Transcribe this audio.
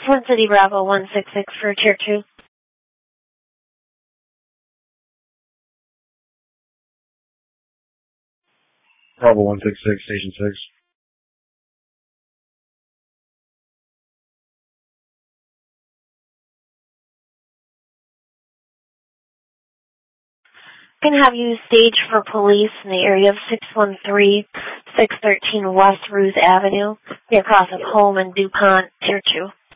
Twin City Bravo 166 for Tier 2. Bravo 166, Station 6. Can have you staged for police in the area of 613-613 West Ruth Avenue, near across of Home and DuPont, Tier 2.